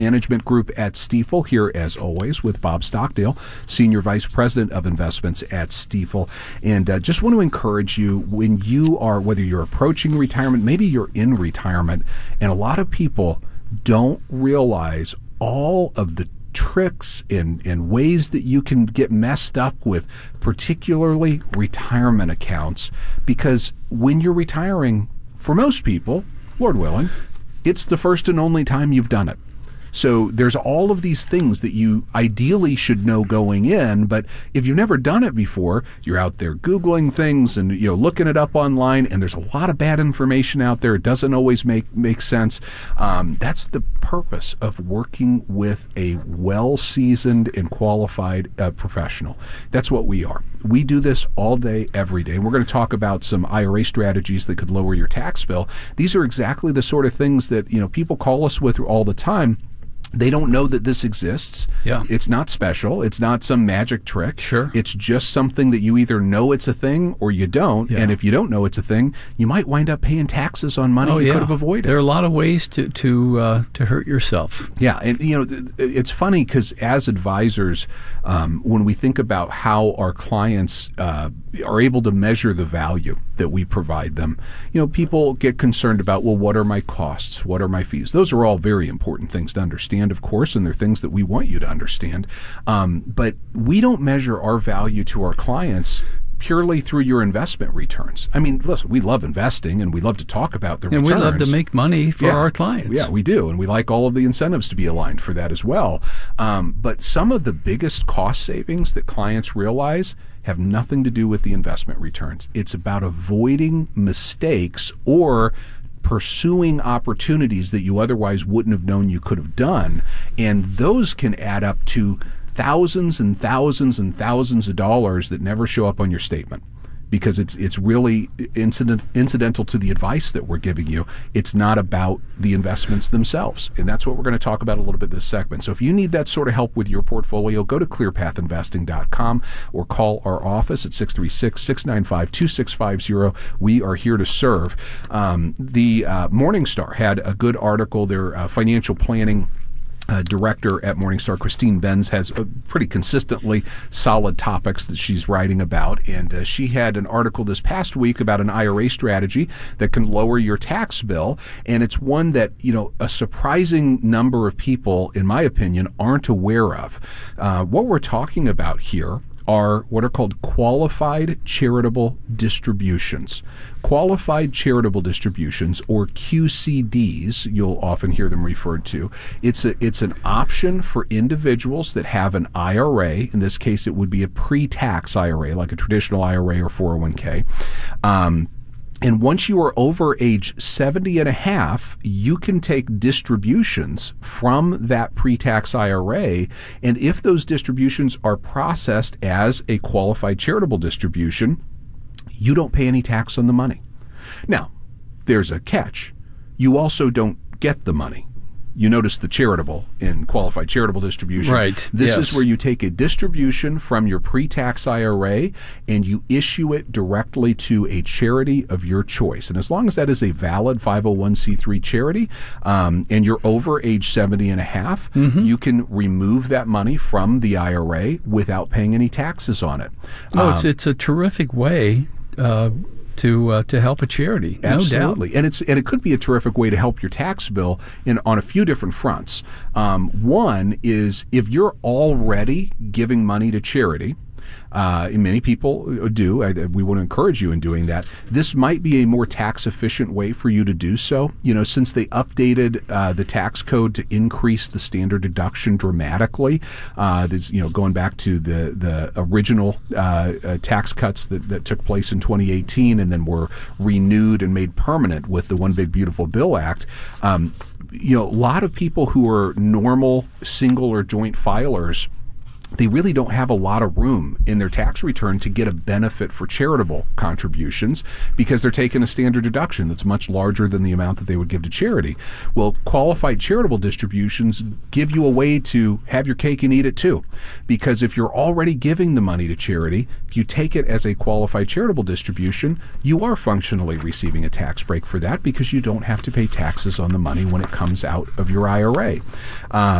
Management Group at Stifel, here as always with Bob Stockdale, Senior Vice President of Investments at Stifel. And just want to encourage you, when you are, whether you're approaching retirement, maybe you're in retirement, and a lot of people don't realize all of the tricks and ways that you can get messed up with, particularly retirement accounts, because when you're retiring, for most people, Lord willing, it's the first and only time you've done it. So there's all of these things that you ideally should know going in, but if you've never done it before, you're out there Googling things and looking it up online, and there's a lot of bad information out there. It doesn't always make sense. That's the purpose of working with a well-seasoned and qualified professional. That's what we are. We do this all day, every day. And we're going to talk about some IRA strategies that could lower your tax bill. These are exactly the sort of things that people call us with all the time. They don't know that this exists. Yeah. It's not special. It's not some magic trick. Sure. It's just something that you either know it's a thing or you don't. Yeah. And if you don't know it's a thing, you might wind up paying taxes on money you could have avoided. There are a lot of ways to hurt yourself. Yeah. And, it's funny because as advisors, when we think about how our clients are able to measure the value that we provide them, people get concerned about, well, what are my costs? What are my fees? Those are all very important things to understand, of course, and they're things that we want you to understand. But we don't measure our value to our clients purely through your investment returns. I mean, listen, we love investing and we love to talk about the returns. And we love to make money for our clients. Yeah, we do. And we like all of the incentives to be aligned for that as well. But some of the biggest cost savings that clients realize have nothing to do with the investment returns. It's about avoiding mistakes or pursuing opportunities that you otherwise wouldn't have known you could have done. And those can add up to thousands and thousands and thousands of dollars that never show up on your statement, because it's really incidental to the advice that we're giving you. It's not about the investments themselves. And that's what we're going to talk about a little bit this segment. So if you need that sort of help with your portfolio, go to clearpathinvesting.com or call our office at 636-695-2650. We are here to serve. The Morningstar had a good article. Their financial planning director at Morningstar, Christine Benz, has pretty consistently solid topics that she's writing about. And she had an article this past week about an IRA strategy that can lower your tax bill. And it's one that, a surprising number of people, in my opinion, aren't aware of. What we're talking about here are what are called qualified charitable distributions. Qualified charitable distributions, or QCDs, you'll often hear them referred to. It's an option for individuals that have an IRA. In this case, it would be a pre-tax IRA, like a traditional IRA or 401k. And once you are over age 70 and a half, you can take distributions from that pre-tax IRA. And if those distributions are processed as a qualified charitable distribution, you don't pay any tax on the money. Now, there's a catch. You also don't get the money. You notice the charitable in qualified charitable distribution. Right. This is where you take a distribution from your pre-tax IRA and you issue it directly to a charity of your choice. And as long as that is a valid 501c3 charity, and you're over age 70 and a half, you can remove that money from the IRA without paying any taxes on it. It's a terrific way to help a charity, absolutely. No doubt. And it could be a terrific way to help your tax bill on a few different fronts. One is, if you're already giving money to charity, and many people do. We want to encourage you in doing that. This might be a more tax efficient way for you to do so. Since they updated the tax code to increase the standard deduction dramatically, going back to the original tax cuts that took place in 2018 and then were renewed and made permanent with the One Big Beautiful Bill Act. A lot of people who are normal single or joint filers they really don't have a lot of room in their tax return to get a benefit for charitable contributions because they're taking a standard deduction that's much larger than the amount that they would give to charity. Well, qualified charitable distributions give you a way to have your cake and eat it too. Because if you're already giving the money to charity, if you take it as a qualified charitable distribution, you are functionally receiving a tax break for that because you don't have to pay taxes on the money when it comes out of your IRA.